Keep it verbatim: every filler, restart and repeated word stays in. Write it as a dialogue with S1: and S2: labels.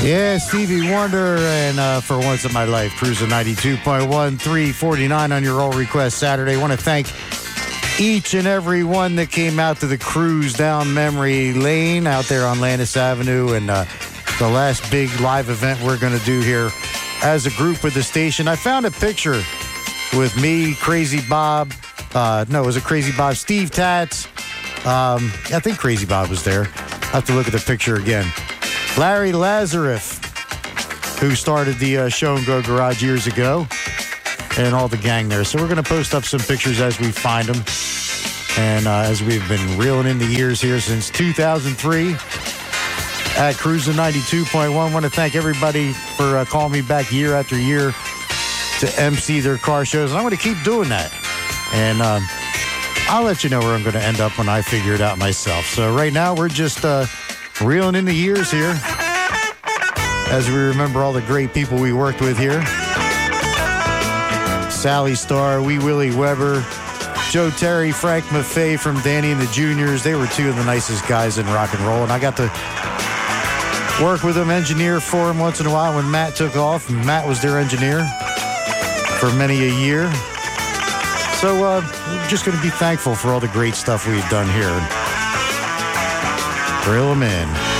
S1: Yeah, Stevie Wonder, and uh, For Once in My Life, Cruising ninety-two point one, three forty-nine on your All Request Saturday. I want to thank each and every one that came out to the cruise down memory lane out there on Landis Avenue, and uh, the last big live event we're going to do here as a group with the station. I found a picture with me, Crazy Bob. Uh, no, it was a Crazy Bob, Steve Tats. Um, I think Crazy Bob was there. I have to look at the picture again. Larry Lazarus, who started the uh, Show and Go Garage years ago, and all the gang there. So we're going to post up some pictures as we find them, and uh, as we've been reeling in the years here since two thousand three at Cruising ninety-two point one. I want to thank everybody for uh, calling me back year after year to M C their car shows, and I'm going to keep doing that. And um, I'll let you know where I'm going to end up when I figure it out myself. So right now we're just uh, reeling in the years here as we remember all the great people we worked with here. Sally Starr, Wee Willie Weber, Joe Terry, Frank Maffei from Danny and the Juniors. They were two of the nicest guys in rock and roll, and I got to work with them, engineer for them once in a while when Matt took off. Matt was their engineer for many a year. So uh, we're just going to be thankful for all the great stuff we've done here. Reel them in.